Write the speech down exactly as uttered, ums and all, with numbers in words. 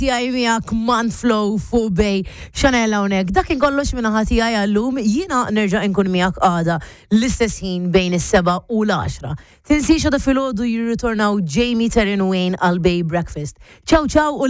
tiegħi miegħek Man Flow fuq Bej Chanel hawnhekk. Dak kollox minn ħati tiegħi għallum, jiena nerġa' nkun miegħek għada l-istess ħin bejn is-seba' u l-għaxra. Tinsiex għada filgħodu jirritornaw Jamie Terran Wayne għal Bej Breakfast. Ciao ciao.